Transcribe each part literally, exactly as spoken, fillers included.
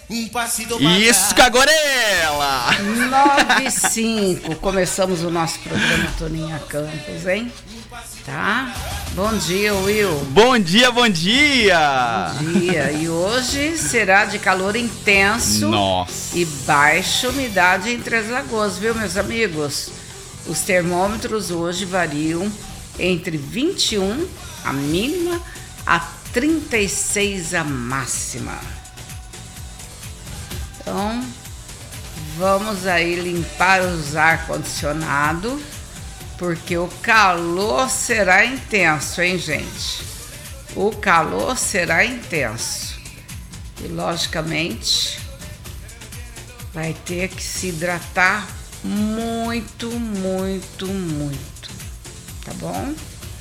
Isso, que agora é ela! nove e cinco, começamos o nosso programa Toninha Campos, hein? Tá? Bom dia, Will. Bom dia, bom dia! Bom dia. E hoje será de calor intenso. Nossa. E baixa umidade em Três Lagoas, viu, meus amigos? Os termômetros hoje variam entre vinte e um, a mínima, a trinta e seis, a máxima. Então, vamos aí limpar os ar-condicionado, porque o calor será intenso, hein, gente? O calor será intenso. E, logicamente, vai ter que se hidratar muito, muito, muito. Tá bom?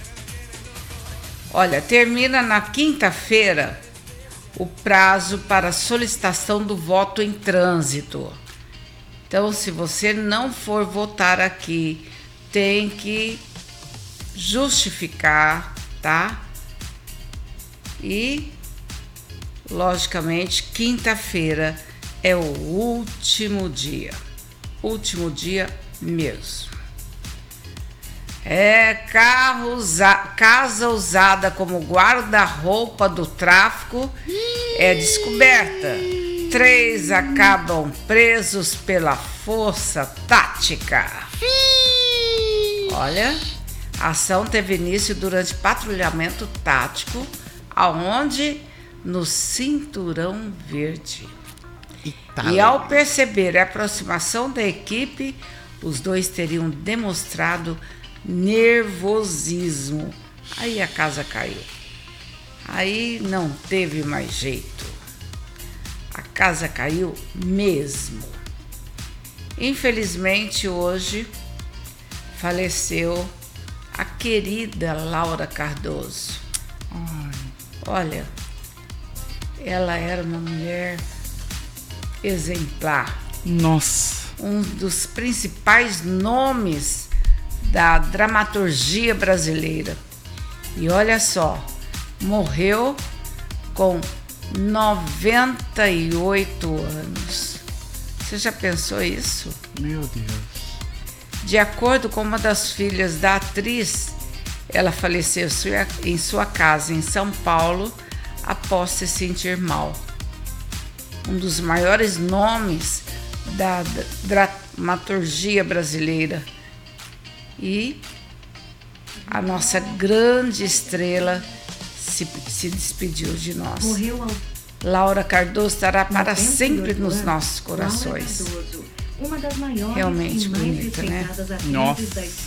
Olha, termina na quinta-feira o prazo para solicitação do voto em trânsito. Então, se você não for votar aqui, tem que justificar, tá? E, logicamente, quinta-feira é o último dia. Último dia mesmo. É carro usa, casa usada como guarda-roupa do tráfico é descoberta. Três acabam presos pela força tática. Olha, a ação teve início durante patrulhamento tático, aonde no Cinturão Verde. Eita, e ao perceber a aproximação da equipe, os dois teriam demonstrado nervosismo. Aí a casa caiu. Aí não teve mais jeito. A casa caiu mesmo. Infelizmente, hoje faleceu a querida Laura Cardoso. Ai. Olha, ela era uma mulher exemplar. Nossa. Um dos principais nomes da dramaturgia brasileira. E olha só, morreu com noventa e oito anos. Você já pensou isso? Meu Deus. De acordo com uma das filhas da atriz, ela faleceu em sua casa em São Paulo após se sentir mal. Um dos maiores nomes da dramaturgia brasileira. E a nossa grande estrela se, se despediu de nós. Laura Cardoso estará para sempre nos nossos corações. Realmente bonita, né? Nossa.